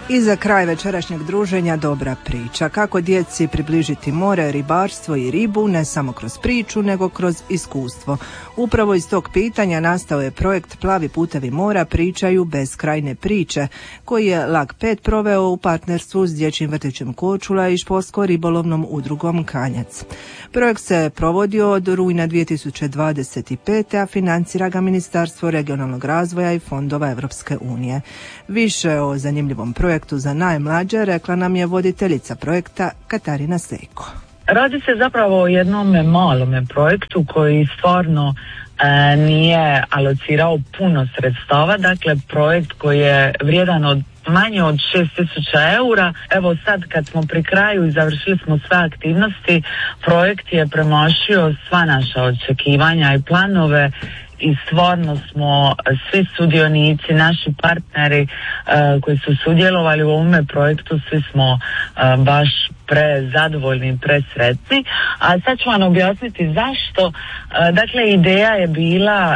I za kraj večerašnjeg druženja dobra priča. Kako djeci približiti more, ribarstvo i ribu, ne samo kroz priču, nego kroz iskustvo. Upravo iz tog pitanja nastao je projekt Plavi putevi mora pričaju beskrajne priče, koji je LAG 5 proveo u partnerstvu s Dječjim vrtićem Korčula i športsko-ribolovnom udrugom Kanjac. Projekt se provodio od rujna 2025. a financira ga Ministarstvo regionalnog razvoja i fondova Europske unije. Više o zanimljivom projektu za najmlađe rekla nam je voditeljica projekta Katarina Sejko. Radi se zapravo o jednom malome projektu koji stvarno nije alocirao puno sredstava, dakle projekt koji je vrijedan od manje od 6.000 eura. Evo sad kad smo pri kraju i završili smo sve aktivnosti, projekt je premašio sva naša očekivanja i planove i stvarno smo svi sudionici, naši partneri koji su sudjelovali u ovome projektu, svi smo baš prezadovoljni i presretni. A sad ću vam objasniti zašto. Dakle, ideja je bila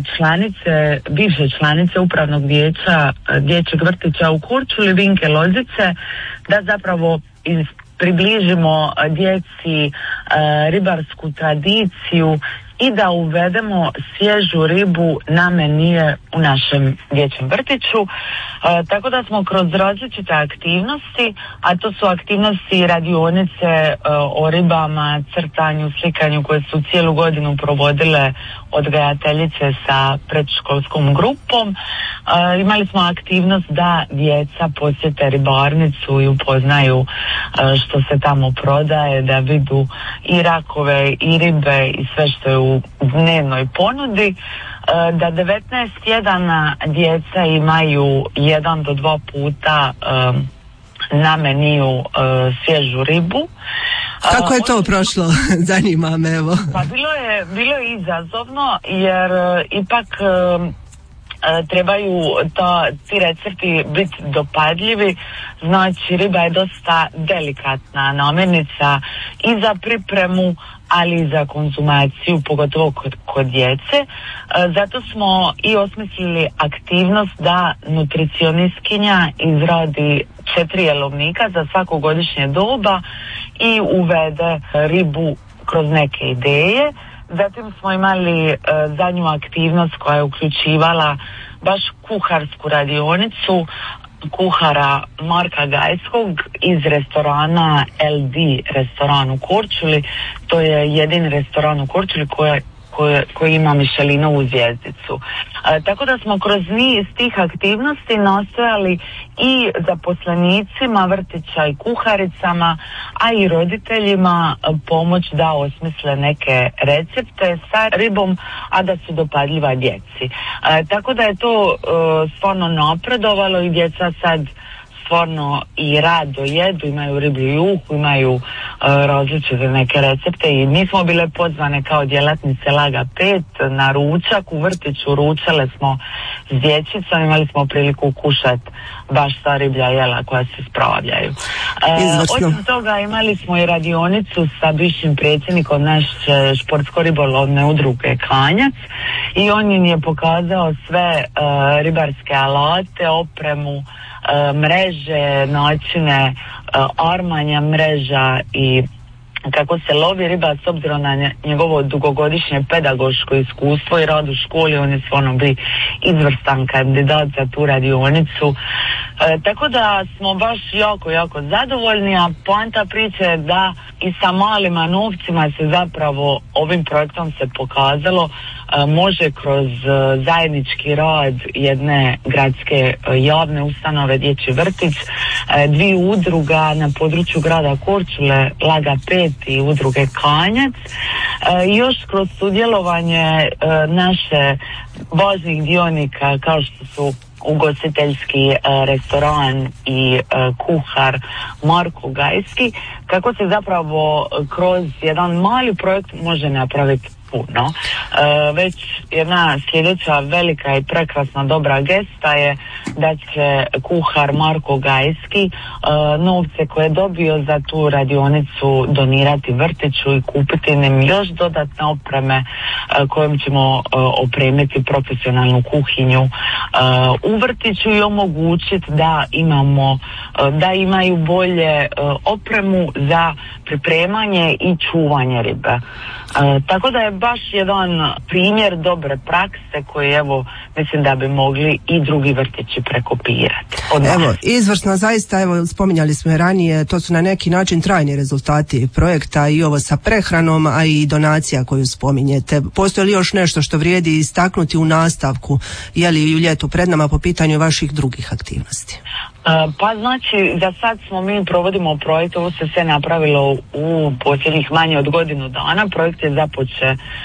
bivše članice upravnog vijeća Dječjeg vrtića u Korčuli, Vinke Lozice, da zapravo približimo djeci ribarsku tradiciju i da uvedemo svježu ribu na menije u našem dječjem vrtiću. Tako da smo kroz različite aktivnosti, a to su aktivnosti i radionice o ribama, crtanju, slikanju koje su cijelu godinu provodile odgajateljice sa predškolskom grupom. Imali smo aktivnost da djeca posjete ribarnicu i upoznaju što se tamo prodaje, da vidu i rakove i ribe i sve što je u dnevnoj ponudi, da 19 tjedana djeca imaju 1 do 2 puta na meniju svježu ribu. Kako je to prošlo? Zanima me, evo. Pa bilo je izazovno jer ipak trebaju ti recepti biti dopadljivi, znači riba je dosta delikatna namirnica i za pripremu, ali i za konzumaciju, pogotovo kod djece. Zato smo i osmislili aktivnost da nutricionistkinja izradi 4 jelovnika za svako godišnje doba i uvede ribu kroz neke ideje. Zatim smo imali zadnju aktivnost koja je uključivala baš kuharsku radionicu kuhara Marka Gajskog iz restorana LD restoran u Korčuli. To je jedini restoran u Korčuli koji ima Michelinovu zvjezdicu. Tako da smo kroz niz tih aktivnosti nastojali i zaposlenicima vrtića i kuharicama, a i roditeljima pomoć da osmisle neke recepte sa ribom, a da su dopadljiva djeci. Tako da je to stvarno napredovalo i djeca sad stvarno i rado jedu, imaju riblju juhu, imaju različite neke recepte i mi smo bile pozvane kao djelatnice LAG-a 5 na ručak u vrtiću, ručale smo s dječicom, imali smo priliku kušati baš ta riblja jela koja se spravljaju. Osim toga imali smo i radionicu sa bivšim predsjednikom naše športsko-ribolovne udruge Kanjac i on im je pokazao sve ribarske alate, opremu, mreže, načine armanja mreža i kako se lovi riba s obzirom na njegovo dugogodišnje pedagoško iskustvo i rad u školi. On je stvarno bio izvrstan kandidat za tu radionicu. Tako da smo baš jako zadovoljni, a poanta priče je da i sa malima novcima se zapravo ovim projektom se pokazalo može kroz zajednički rad jedne gradske javne ustanove Dječji vrtić, 2 udruga na području grada Korčule, LAG-a 5 i udruge Kanjac, i još kroz sudjelovanje naše važnih dionika kao što su ugostiteljski restoran i kuhar Marko Gajski, kako se zapravo kroz jedan mali projekt može napraviti puno. Već jedna sljedeća velika i prekrasna dobra gesta je da će kuhar Marko Gajski novce koje je dobio za tu radionicu donirati vrtiću i kupiti nam još dodatne opreme kojom ćemo opremiti profesionalnu kuhinju u vrtiću i omogućiti da imaju bolje opremu za pripremanje i čuvanje ribe. Tako da je baš jedan primjer dobre prakse koji evo mislim da bi mogli i drugi vrtići prekopirati. Evo, izvrsno, zaista, evo spominjali smo je ranije, to su na neki način trajni rezultati projekta i ovo sa prehranom, a i donacija koju spominjete. Postoji li još nešto što vrijedi istaknuti u nastavku, je li u ljetu pred nama po pitanju vaših drugih aktivnosti? Pa znači, za sad mi provodimo projekt, ovo se sve napravilo u posljednjih manje od godinu dana, projekt je započeo